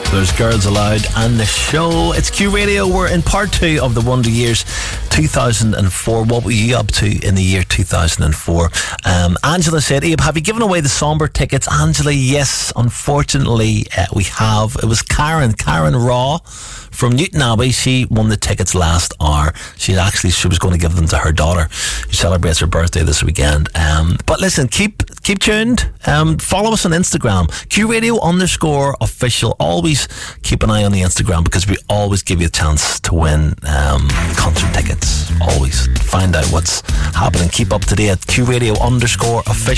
There's Girls Aloud and the show. It's Q Radio. We're in part 2 of the Wonder Years 2004. What were you up to in the year 2004? Angela said, Abe, have you given away the Somber tickets? Angela, yes, unfortunately we have. It was Karen Raw from Newton Abbey. She won the tickets last hour. She was going to give them to her daughter, who celebrates her birthday this weekend. But listen, keep tuned. Follow us on Instagram, QRadio_official. Always keep an eye on the Instagram, because we always give you a chance to win concert tickets. Always find out what's happening. Keep up to date at QRadio_official.